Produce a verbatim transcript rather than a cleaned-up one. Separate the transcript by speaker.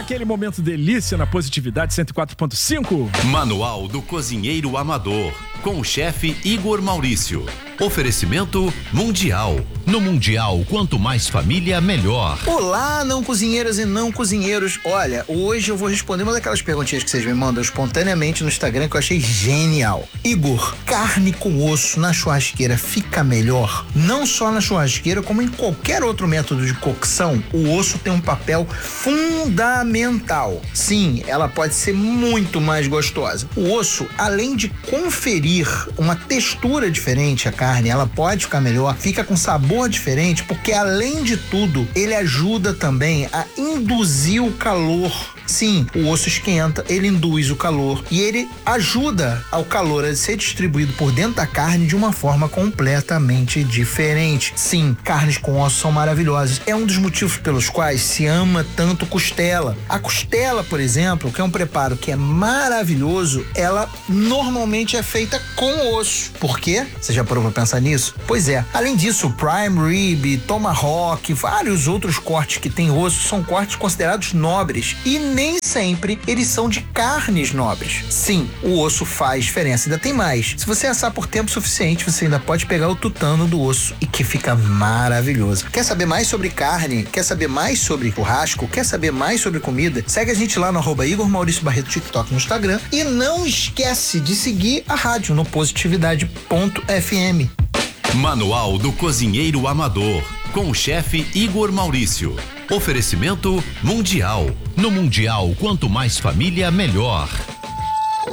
Speaker 1: Aquele momento delícia na Positividade cento e quatro ponto cinco.
Speaker 2: Manual do Cozinheiro Amador, com o chefe Igor Maurício. Oferecimento Mundial. No Mundial, quanto mais família, melhor.
Speaker 3: Olá, não cozinheiras e não cozinheiros. Olha, hoje eu vou responder uma daquelas perguntinhas que vocês me mandam espontaneamente no Instagram que eu achei genial. Igor, carne com osso na churrasqueira fica melhor? Não só na churrasqueira, como em qualquer outro método de cocção, o osso tem um papel fundamental. Sim, ela pode ser muito mais gostosa. O osso, além de conferir uma textura diferente à carne, ela pode ficar melhor, fica com sabor diferente, porque além de tudo, ele ajuda também a induzir o calor. Sim, o osso esquenta, ele induz o calor e ele ajuda ao calor a ser distribuído por dentro da carne de uma forma completamente diferente. Sim, carnes com ossos são maravilhosas. É um dos motivos pelos quais se ama tanto costela. A costela, por exemplo, que é um preparo que é maravilhoso, ela normalmente é feita com osso. Por quê? Você já parou pra pensar nisso? Pois é. Além disso, prime rib, tomahawk, vários outros cortes que têm osso são cortes considerados nobres e nem sempre eles são de carnes nobres. Sim, o osso faz diferença. Ainda tem mais. Se você assar por tempo suficiente, você ainda pode pegar o tutano do osso e que fica maravilhoso. Quer saber mais sobre carne? Quer saber mais sobre churrasco? Quer saber mais sobre comida? Segue a gente lá no arroba Igor Maurício Barreto TikTok no Instagram e não esquece de seguir a rádio no positividade ponto f m.
Speaker 2: Manual do Cozinheiro Amador, com o chefe Igor Maurício. Oferecimento Mundial. No Mundial, quanto mais família, melhor.